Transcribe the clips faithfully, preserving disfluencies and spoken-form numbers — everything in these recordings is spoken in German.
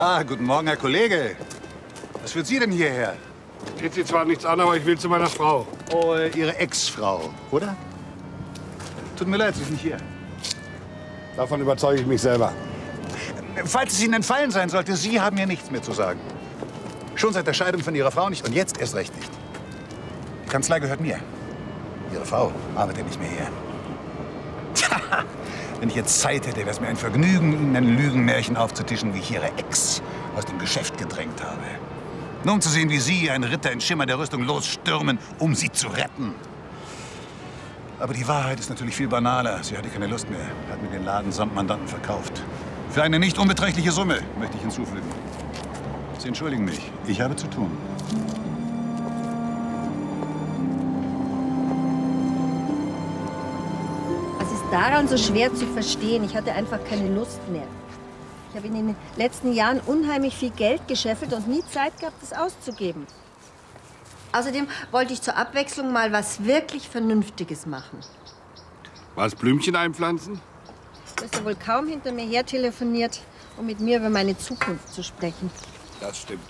Ah, guten Morgen, Herr Kollege. Was führt Sie denn hierher? Geht Sie zwar nichts an, aber ich will zu meiner Frau. Oh, Ihre Ex-Frau, oder? Tut mir leid, Sie sind hier. Davon überzeuge ich mich selber. Falls es Ihnen entfallen sein sollte, Sie haben mir nichts mehr zu sagen. Schon seit der Scheidung von Ihrer Frau nicht und jetzt erst recht nicht. Die Kanzlei gehört mir. Ihre Frau arbeitet nicht mehr hier. Tja, wenn ich jetzt Zeit hätte, wäre es mir ein Vergnügen, Ihnen ein Lügenmärchen aufzutischen, wie ich Ihre Ex aus dem Geschäft gedrängt habe. Nur um zu sehen, wie Sie, ein Ritter in Schimmer der Rüstung, losstürmen, um sie zu retten. Aber die Wahrheit ist natürlich viel banaler. Sie hatte keine Lust mehr, hat mir den Laden samt Mandanten verkauft. Für eine nicht unbeträchtliche Summe, möchte ich hinzufügen. Sie entschuldigen mich. Ich habe zu tun. Was ist daran so schwer zu verstehen? Ich hatte einfach keine Lust mehr. Ich habe in den letzten Jahren unheimlich viel Geld gescheffelt und nie Zeit gehabt, es auszugeben. Außerdem wollte ich zur Abwechslung mal was wirklich Vernünftiges machen. Was, Blümchen einpflanzen? Du hast ja wohl kaum hinter mir her telefoniert, um mit mir über meine Zukunft zu sprechen. Das stimmt.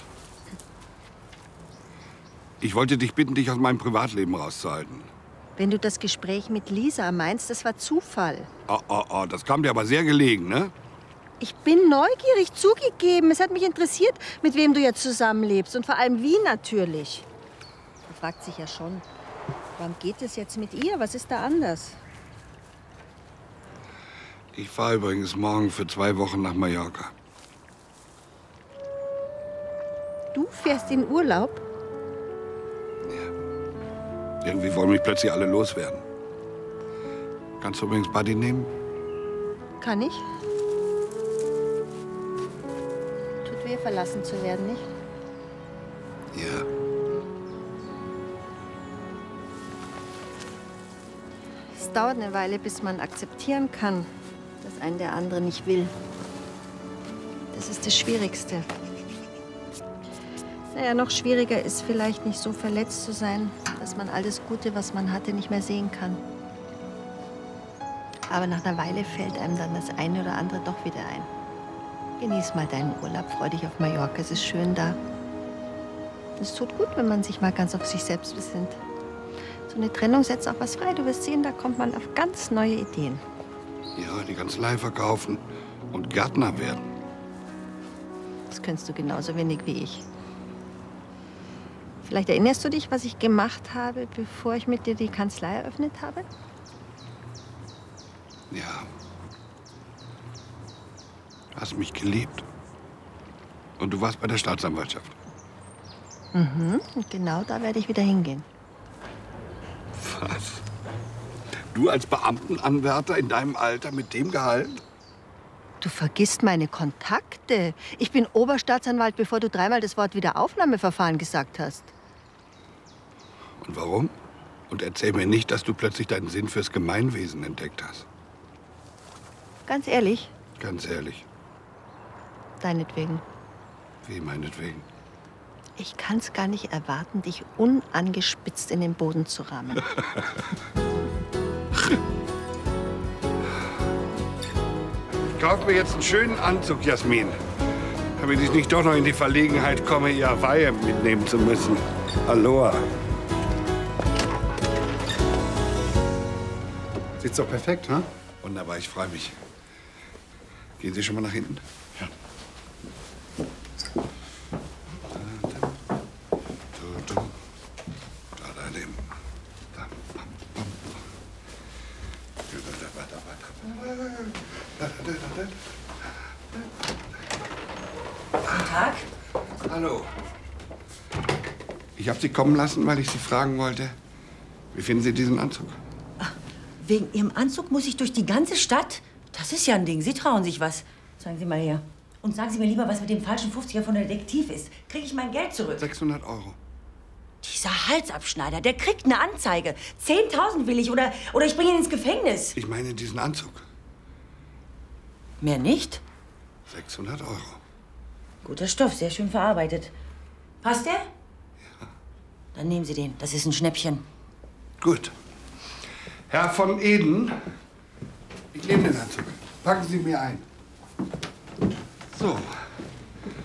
Ich wollte dich bitten, dich aus meinem Privatleben rauszuhalten. Wenn du das Gespräch mit Lisa meinst, das war Zufall. Oh, oh, oh, das kam dir aber sehr gelegen, ne? Ich bin neugierig, zugegeben. Es hat mich interessiert, mit wem du jetzt zusammenlebst und vor allem wie natürlich. Man fragt sich ja schon, warum geht es jetzt mit ihr? Was ist da anders? Ich fahre übrigens morgen für zwei Wochen nach Mallorca. Du fährst in Urlaub? Ja. Irgendwie wollen mich plötzlich alle loswerden. Kannst du übrigens Buddy nehmen? Kann ich? Tut weh, verlassen zu werden, nicht? Ja. Es dauert eine Weile, bis man akzeptieren kann, dass einen der andere nicht will. Das ist das Schwierigste. Naja, noch schwieriger ist vielleicht nicht so verletzt zu sein, dass man all das Gute, was man hatte, nicht mehr sehen kann. Aber nach einer Weile fällt einem dann das eine oder andere doch wieder ein. Genieß mal deinen Urlaub, freu dich auf Mallorca, es ist schön da. Es tut gut, wenn man sich mal ganz auf sich selbst besinnt. So eine Trennung setzt auch was frei. Du wirst sehen, da kommt man auf ganz neue Ideen. Ja, die Kanzlei verkaufen und Gärtner werden. Das könntest du genauso wenig wie ich. Vielleicht erinnerst du dich, was ich gemacht habe, bevor ich mit dir die Kanzlei eröffnet habe? Ja. Du hast mich geliebt. Und du warst bei der Staatsanwaltschaft. Mhm, und genau da werde ich wieder hingehen. Was? Du als Beamtenanwärter in deinem Alter mit dem Gehalt? Du vergisst meine Kontakte. Ich bin Oberstaatsanwalt, bevor du dreimal das Wort Wiederaufnahmeverfahren gesagt hast. Und warum? Und erzähl mir nicht, dass du plötzlich deinen Sinn fürs Gemeinwesen entdeckt hast. Ganz ehrlich? Ganz ehrlich. Deinetwegen. Wie meinetwegen? Ich kann es gar nicht erwarten, dich unangespitzt in den Boden zu rammen. Ich kauf mir jetzt einen schönen Anzug, Jasmin. Damit ich nicht doch noch in die Verlegenheit komme, ihr Hawaii mitnehmen zu müssen. Aloha. Sieht's doch perfekt, ha? Wunderbar, ich freue mich. Gehen Sie schon mal nach hinten? Ja. Guten Tag. Hallo. Ich habe Sie kommen lassen, weil ich Sie fragen wollte, wie finden Sie diesen Anzug? Ach, wegen Ihrem Anzug muss ich durch die ganze Stadt? Das ist ja ein Ding. Sie trauen sich was. Sagen Sie mal her. Und sagen Sie mir lieber, was mit dem falschen fünfziger von der Detektiv ist. Kriege ich mein Geld zurück? sechshundert Euro. Dieser Halsabschneider, der kriegt eine Anzeige. zehntausend will ich oder, oder ich bringe ihn ins Gefängnis. Ich meine diesen Anzug. Mehr nicht? sechshundert Euro. Guter Stoff, sehr schön verarbeitet. Passt der? Ja. Dann nehmen Sie den. Das ist ein Schnäppchen. Gut. Herr von Eden, ich nehme den Anzug. Packen Sie mir ein. So.